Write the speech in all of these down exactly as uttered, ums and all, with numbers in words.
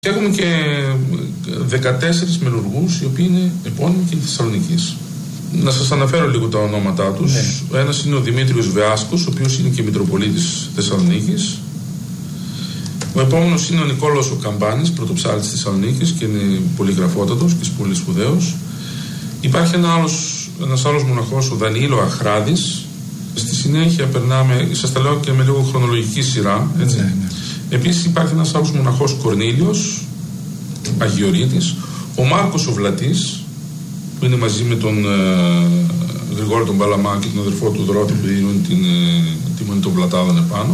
Και έχουμε και δεκατέσσερις μελουργούς οι οποίοι είναι επώνυμοι και Θεσσαλονικής. Να σας αναφέρω λίγο τα ονόματά τους. Ναι. Ο ένας είναι ο Δημήτριος Βεάσκος, ο οποίος είναι και Μητροπολίτης Θεσσαλονίκης. Ο επόμενος είναι ο Νικόλαος ο Καμπάνης, πρωτοψάλτης Θεσσαλονίκης και είναι πολυγραφότατος και πολύ σπουδαίος. Υπάρχει ένα άλλος, ένας άλλος μοναχός, ο Δανιήλ ο Αχράδης. Στη συνέχεια περνάμε, σας τα λέω και με λίγο χρονολογική σειρά, έτσι. Ναι, ναι. Επίσης υπάρχει ένας άλλος μοναχός, Κορνήλιος Αγιορείτης, ο Μάρκος ο Βλατής, που είναι μαζί με τον ε, Γρηγόρη τον Παλαμά και τον αδερφό του Δρότη που δίνουν την, ε, τη μονή των πλατάδων επάνω.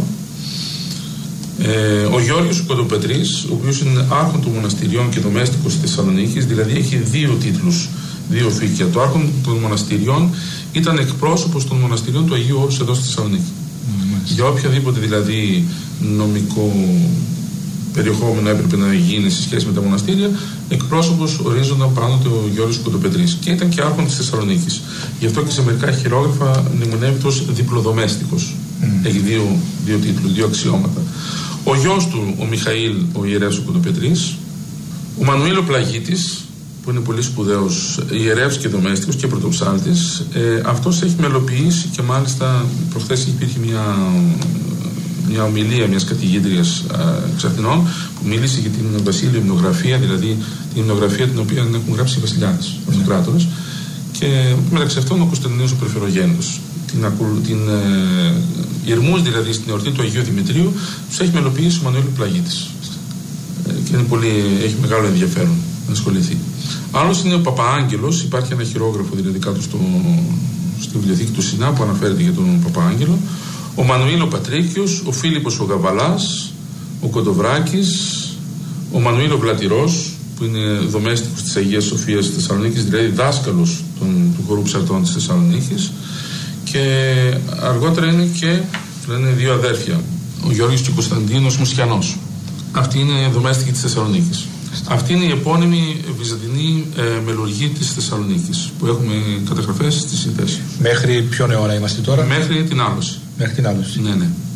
Ε, ο Γιώργος ο Κοντοπετρής, ο οποίος είναι άρχον των μοναστηριών και δομέστικος της Θεσσαλονίκης, δηλαδή έχει δύο τίτλους, δύο οφήκια. Το άρχον των μοναστηριών ήταν εκπρόσωπος των μοναστηριών του Αγίου Όρους εδώ στη Θεσσαλονίκη. Mm, Για οποιαδήποτε δηλαδή νομικό περιεχόμενο έπρεπε να γίνει σε σχέση με τα μοναστήρια, εκπρόσωπος ορίζονταν πάνω του ο Γιώργος Κοντοπετρής και ήταν και άρχον της Θεσσαλονίκης. Γι' αυτό και σε μερικά χειρόγραφα μνημονεύεται ως διπλοδομέστικος. Mm. Έχει δύο, δύο τίτλους, δύο αξιώματα. Ο γιος του, ο Μιχαήλ, ο ιερεύς ο Κοντοπετρής, ο Μανουήλ ο Πλαγίτης, που είναι πολύ σπουδαίος ιερεύς και δομέστικος και πρωτοψάλτης. Ε, αυτός έχει μελοποιήσει και μάλιστα προχθές υπήρχε μια, μια ομιλία μιας καθηγήτριας εξ Αθηνών που μίλησε για την βασίλειο υμνογραφία, δηλαδή την υμνογραφία την οποία έχουν γράψει οι βασιλιάδες, οι αυτοκράτορες. Και μεταξύ αυτών ο Κωνσταντινός ο Πρεφερογέννητος. Την, την ε, Ιρμούς δηλαδή στην εορτή του Αγίου Δημητρίου τους έχει μελοποιήσει ο Μανουήλ ο Πλαγίτης. Ε, και είναι πολύ, έχει μεγάλο ενδιαφέρον να ασχοληθεί. Άλλος είναι ο Παπαάγγελος, υπάρχει ένα χειρόγραφο δηλαδή κάτω στο, στη βιβλιοθήκη του Σινά που αναφέρεται για τον Παπαάγγελο. Ο Μανουήλ ο Πατρίκιος, ο Φίλιππος ο Γαβαλάς, ο Κοντοβράκης, ο Μανουήλ ο Βλατηρός, που είναι δομέστικος της Αγίας Σοφίας της Θεσσαλονίκης, δηλαδή δάσκαλος των, του χορού ψαρτών της Θεσσαλονίκης. Και αργότερα είναι και λένε δύο αδέρφια, ο Γιώργος και ο Κωνσταντίνος Μουσιανός. Αυτή είναι δομέστικη της Θεσσαλονίκης. Αυτή είναι η επώνυμη βυζαντινή ε, μελουργή της Θεσσαλονίκης που έχουμε καταγραφές στη συνθέση. Μέχρι ποιον αιώνα είμαστε τώρα? Μέχρι την Άλωση. Μέχρι την Άλωση. Ναι, ναι.